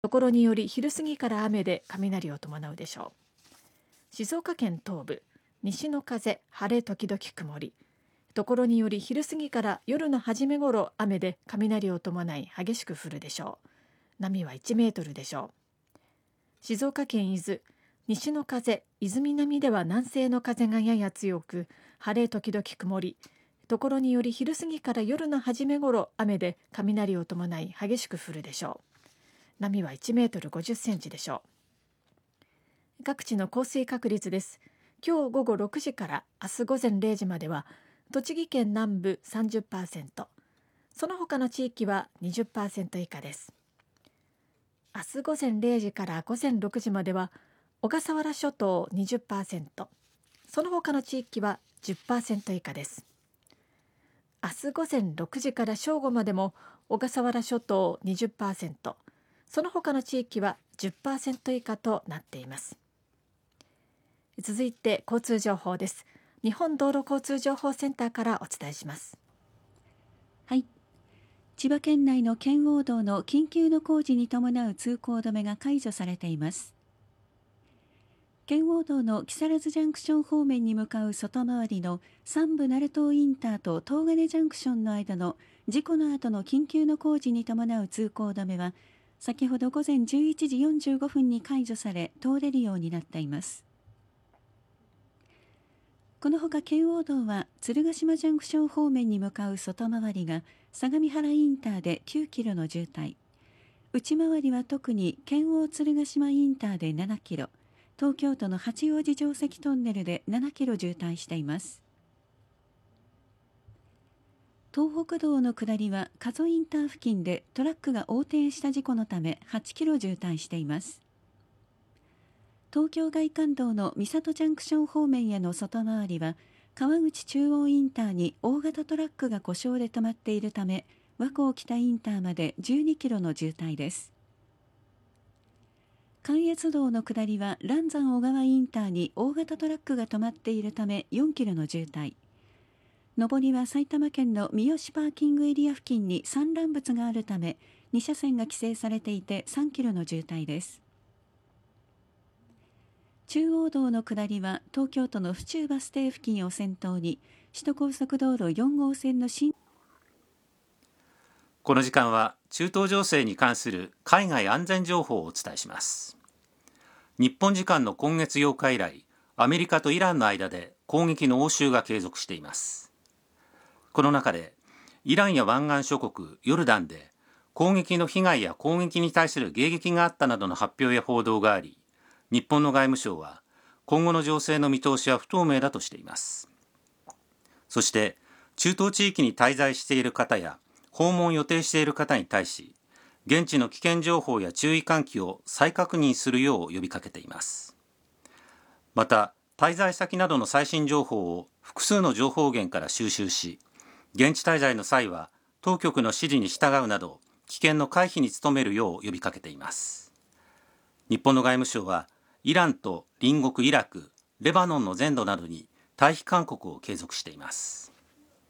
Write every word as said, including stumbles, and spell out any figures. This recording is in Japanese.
ところにより昼過ぎから雨で雷を伴うでしょう。静岡県東部、西の風、晴れ時々曇り。ところにより昼過ぎから夜の初めごろ雨で雷を伴い激しく降るでしょう。波はいちメートルでしょう。静岡県伊豆、西の風、伊豆南では南西の風がやや強く、晴れ時々曇り。ところにより昼過ぎから夜の初めごろ雨で雷を伴い激しく降るでしょう。波はいちメートルごじゅっセンチでしょう。各地の降水確率です。今日午後ろくじから明日午前れいじまでは栃木県南部 さんじゅっパーセント、その他の地域は にじゅっパーセント 以下です。明日午前れいじから午前ろくじまでは小笠原諸島 にじゅっパーセント、その他の地域は じゅっパーセント 以下です。明日午前ろくじから正午までも小笠原諸島 にじゅっパーセント、その他の地域は じゅっパーセント 以下となっています。続いて交通情報です。日本道路交通情報センターからお伝えします。 はい、千葉県内の圏央道の緊急の工事に伴う通行止めが解除されています。圏央道の木更津ジャンクション方面に向かう外回りの山武鳴門インターと東金ジャンクションの間の事故の後の緊急の工事に伴う通行止めは先ほど午前じゅういちじよんじゅうごふんに解除され通れるようになっています。このほか圏央道は鶴ヶ島ジャンクション方面に向かう外回りが相模原インターできゅうキロの渋滞、内回りは特に圏央鶴ヶ島インターでななキロ、東京都の八王子城跡トンネルでななキロ渋滞しています。東北道の下りは加須インター付近でトラックが横転した事故のためはちキロ渋滞しています。東京外環道の三郷ジャンクション方面への外回りは川口中央インターに大型トラックが故障で止まっているため和光北インターまでじゅうにキロの渋滞です。関越道の下りは嵐山小川インターに大型トラックが止まっているためよんキロの渋滞、上りは埼玉県の三芳パーキングエリア付近に散乱物があるために車線が規制されていてさんキロの渋滞です。中央道の下りは東京都の府中バス停付近を先頭に首都高速道路よん号線の新この時間は中東情勢に関する海外安全情報をお伝えします。日本時間の今月ようか以来、アメリカとイランの間で攻撃の応酬が継続しています。この中でイランや湾岸諸国ヨルダンで攻撃の被害や攻撃に対する迎撃があったなどの発表や報道があり、日本の外務省は今後の情勢の見通しは不透明だとしています。そして中東地域に滞在している方や訪問を予定している方に対し、現地の危険情報や注意喚起を再確認するよう呼びかけています。また、滞在先などの最新情報を複数の情報源から収集し、現地滞在の際は当局の指示に従うなど危険の回避に努めるよう呼びかけています。日本の外務省はイランと隣国イラク、レバノンの全土などに退避勧告を継続しています。